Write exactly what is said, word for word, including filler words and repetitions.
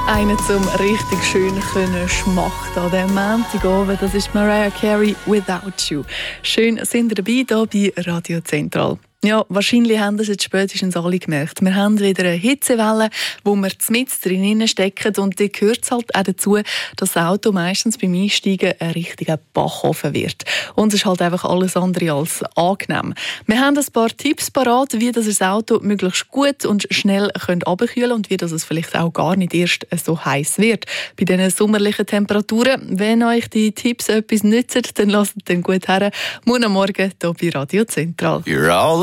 Einen zum richtig schön können schmachten an diesem Montagabend. Das ist Mariah Carey «Without You». Schön sind ihr dabei hier bei Radio Zentral. Ja, wahrscheinlich haben das jetzt spätestens alle gemerkt. Wir haben wieder eine Hitzewelle, wo wir mitten drin stecken. Und die gehört es halt auch dazu, dass das Auto meistens beim Einsteigen ein richtiger Backofen wird. Und es ist halt einfach alles andere als angenehm. Wir haben ein paar Tipps parat, wie das, das Auto möglichst gut und schnell runterkühlen könnt und wie das es vielleicht auch gar nicht erst so heiß wird bei diesen sommerlichen Temperaturen. Wenn euch die Tipps etwas nützen, dann lasst es dann gut her. Morgen Morgen hier bei Radio Zentral.